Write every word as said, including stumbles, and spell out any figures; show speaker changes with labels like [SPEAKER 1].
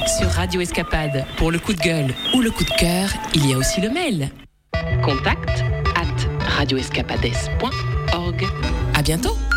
[SPEAKER 1] sur Radio Escapade. Pour le coup de gueule ou le coup de cœur, il y a aussi le mail. Contact at radioescapades point org. À bientôt.